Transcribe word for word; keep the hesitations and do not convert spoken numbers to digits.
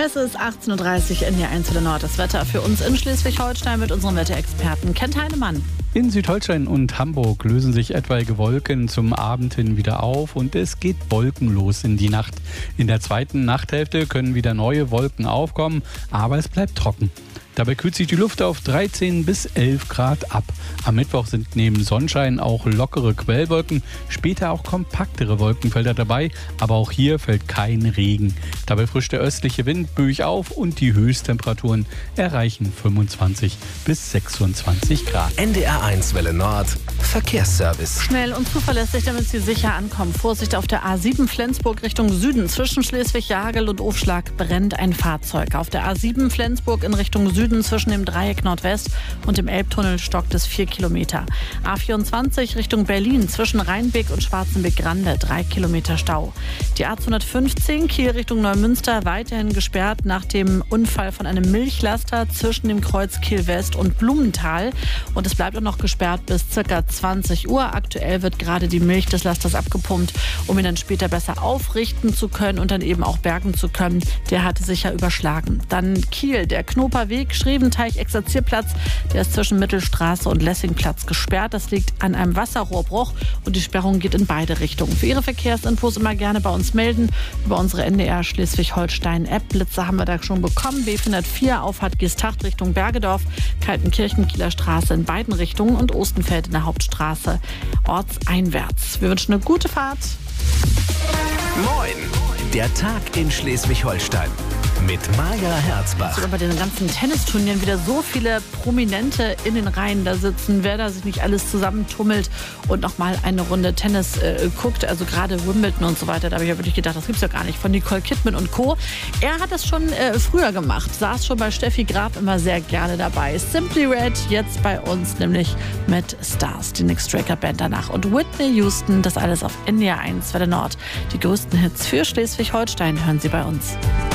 Es ist achtzehn Uhr dreißig in der eins der Nord. Das Wetter für uns in Schleswig-Holstein mit unserem Wetterexperten Kent Heinemann. In Südholstein und Hamburg lösen sich etwaige Wolken zum Abend hin wieder auf und es geht wolkenlos in die Nacht. In der zweiten Nachthälfte können wieder neue Wolken aufkommen, aber es bleibt trocken. Dabei kühlt sich die Luft auf dreizehn bis elf Grad ab. Am Mittwoch sind neben Sonnenschein auch lockere Quellwolken, später auch kompaktere Wolkenfelder dabei, aber auch hier fällt kein Regen. Dabei frischt der östliche Wind böig auf und die Höchsttemperaturen erreichen fünfundzwanzig bis sechsundzwanzig Grad. N D R eins Welle Nord, Verkehrsservice. Schnell und zuverlässig, damit Sie sicher ankommen. Vorsicht auf der A sieben Flensburg Richtung Süden. Zwischen Schleswig-Jagel und Ofschlag brennt ein Fahrzeug. Auf der A sieben Flensburg in Richtung Süden zwischen dem Dreieck Nordwest und dem Elbtunnel stockt es vier Kilometer. A vierundzwanzig Richtung Berlin zwischen Rheinbeck und Schwarzenbeck-Grande drei Kilometer Stau. Die A zweihundertfünfzehn Kiel Richtung Neumünster weiterhin gesperrt nach dem Unfall von einem Milchlaster zwischen dem Kreuz Kiel West und Blumenthal. Und es bleibt auch noch gesperrt bis ca. zwanzig Uhr. Aktuell wird gerade die Milch des Lasters abgepumpt, um ihn dann später besser aufrichten zu können und dann eben auch bergen zu können. Der hatte sich ja überschlagen. Dann Kiel, der Knoperweg, Schreventeich-Exerzierplatz, der ist zwischen Mittelstraße und Lessingplatz gesperrt. Das liegt an einem Wasserrohrbruch und die Sperrung geht in beide Richtungen. Für Ihre Verkehrsinfos immer gerne bei uns melden über unsere N D R Schleswig-Holstein-App. Blitze haben wir da schon bekommen. B vierhundertvier Auffahrt Geesthacht Richtung Bergedorf, Kaltenkirchen, Kieler Straße in beiden Richtungen und Ostenfeld in der Hauptstraße ortseinwärts. Wir wünschen eine gute Fahrt. Moin, der Tag in Schleswig-Holstein. Mit Maja Herzbach. Bei den ganzen Tennisturnieren wieder so viele Prominente in den Reihen da sitzen, wer da sich nicht alles zusammentummelt und noch mal eine Runde Tennis äh, guckt, also gerade Wimbledon und so weiter, da habe ich ja wirklich gedacht, das gibt's ja gar nicht, von Nicole Kidman und Co. Er hat das schon äh, früher gemacht, saß schon bei Steffi Graf immer sehr gerne dabei. Simply Red jetzt bei uns, nämlich mit Stars, die Nick Straker Band danach und Whitney Houston, das alles auf N D R eins Welle Nord. Die größten Hits für Schleswig-Holstein hören Sie bei uns.